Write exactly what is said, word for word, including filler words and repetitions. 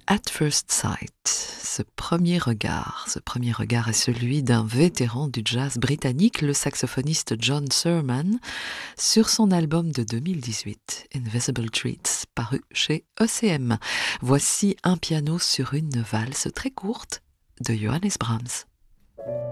At First Sight, ce premier regard, ce premier regard est celui d'un vétéran du jazz britannique, le saxophoniste John Surman, sur son album de deux mille dix-huit, Invisible Treats, paru chez E C M. Voici un piano sur une valse très courte de Johannes Brahms.